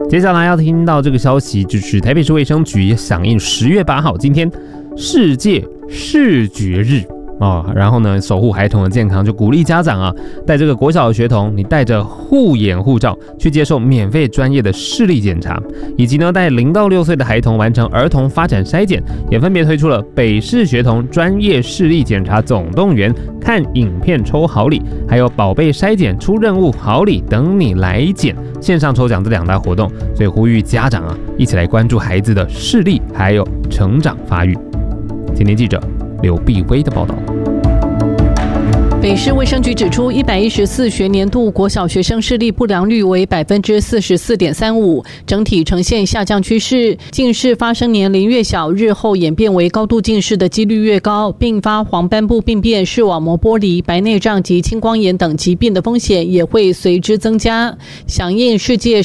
接下来要听到这个消息，就是台北市卫生局响应10月8号今天世界视觉日然后呢，守护孩童的健康，就鼓励家长带这个国小的学童，你带着护眼护照去接受免费专业的视力检查，以及呢带0到6岁的孩童完成儿童发展筛检，也分别推出了北市学童专业视力检查总动员、看影片抽好礼，还有宝贝筛检出任务好礼等你来检线上抽奖这2大活动，所以呼吁家长一起来关注孩子的视力还有成长发育。今天记者刘碧薇的报道。 北市卫生局指出，114学年度国小学生视力不良率为 44.35%， 整体呈现下降趋势。近视发生年龄越小，日后演变为高度近视的几率越高，并发黄斑部病变、视网膜剥离、白内障及青光眼等疾病的风险也会随之增加。响应世界